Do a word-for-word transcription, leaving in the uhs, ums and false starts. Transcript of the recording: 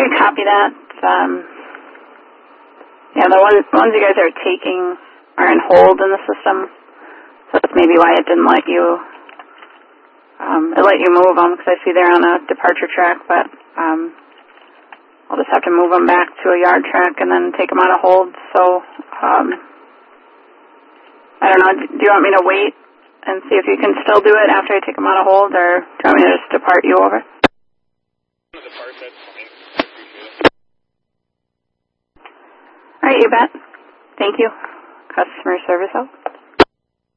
I can copy that. Um, yeah, the ones, ones you guys are taking are in hold in the system, so that's maybe why it didn't let you, um, it let you move them, because I see they're on a departure track, but um, I'll just have to move them back to a yard track and then take them out of hold. So, um, I don't know, do you want me to wait and see if you can still do it after I take them out of hold, or do you want me to just depart you over? Depart, that's fine. All right, you bet. Thank you. Customer service help.